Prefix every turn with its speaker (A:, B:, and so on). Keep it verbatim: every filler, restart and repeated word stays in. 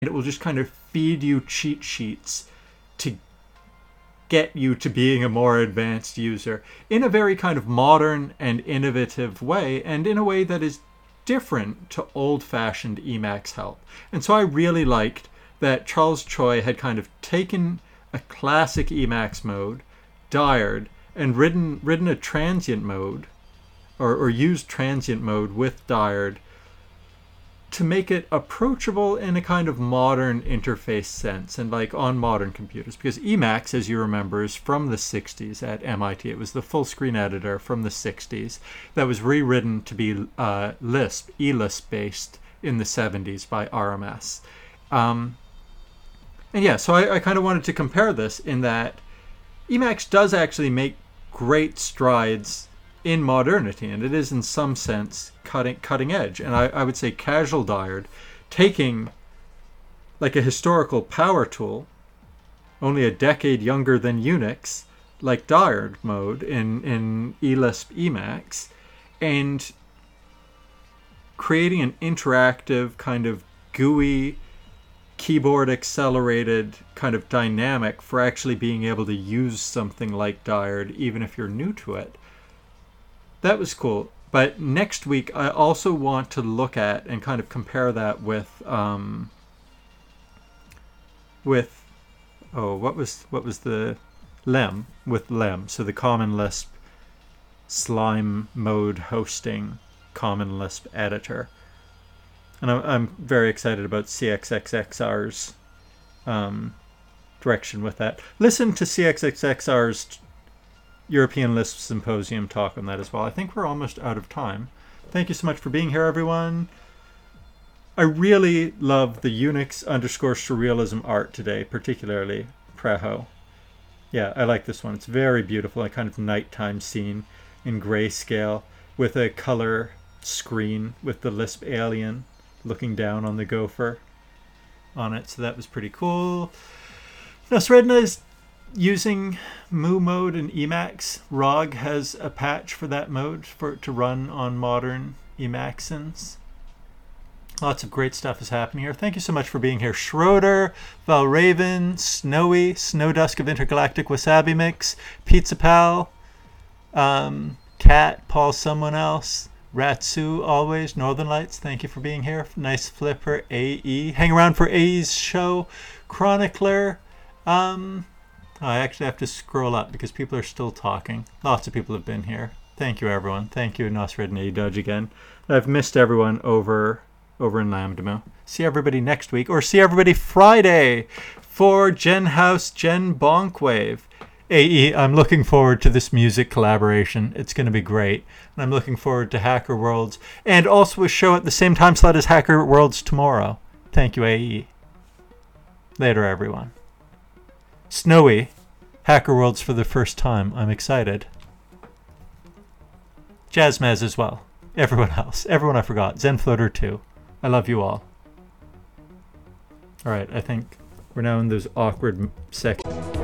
A: it will just kind of feed you cheat sheets to get you to being a more advanced user in a very kind of modern and innovative way, and in a way that is different to old-fashioned Emacs help. And so I really liked that Charles Choi had kind of taken a classic Emacs mode, Dyred, and written written a transient mode, or, or used transient mode with Dyred to make it approachable in a kind of modern interface sense, and like on modern computers. Because Emacs, as you remember, is from the sixties at M I T. It was the full screen editor from the sixties that was rewritten to be uh, Lisp, E L I S P based in the seventies by R M S. Um, and yeah, so I, I kind of wanted to compare this in that Emacs does actually make great strides in modernity, and it is in some sense cutting cutting edge. And I, I would say Casual Dyred, taking like a historical power tool, only a decade younger than Unix, like Dyred mode in, in E L I S P Emacs, and creating an interactive kind of G U I, keyboard accelerated kind of dynamic for actually being able to use something like Dyred even if you're new to it. That was cool. But next week, I also want to look at and kind of compare that with, um, with, oh, what was what was the Lem with Lem? So the Common Lisp Slime mode hosting Common Lisp editor, and I'm I'm very excited about C X X X R's um, direction with that. Listen to C X X X R's European Lisp Symposium talk on that as well. I think we're almost out of time. Thank you so much for being here, everyone. I really love the Unix underscore surrealism art today, particularly Preho. Yeah, I like this one. It's very beautiful, a kind of nighttime scene in grayscale with a color screen with the Lisp alien looking down on the gopher on it. So that was pretty cool. Now, Sredna is using Mu mode in Emacs. R O G has a patch for that mode for it to run on modern Emacsons. Lots of great stuff is happening here. Thank you so much for being here. Schroeder, Valraven, Snowy, Snow Dusk of Intergalactic Wasabi Mix, Pizza Pal, um, Cat, Paul Someone Else, Ratsu, always, Northern Lights, thank you for being here. Nice Flipper, A E. Hang around for A E's show. Chronicler, um... I actually have to scroll up because people are still talking. Lots of people have been here. Thank you, everyone. Thank you, Nosred and A-Dodge again. I've missed everyone over over in Lambdamo. See everybody next week, or see everybody Friday for Gen House Gen Bonkwave. A E, I'm looking forward to this music collaboration. It's going to be great. And I'm looking forward to Hacker Worlds, and also a show at the same time slot as Hacker Worlds tomorrow. Thank you, A E. Later, everyone. Snowy, Hacker Worlds for the first time. I'm excited. Jazzmaz as well. Everyone else. Everyone I forgot. Zenfloater too. I love you all. Alright, I think we're now in those awkward seconds.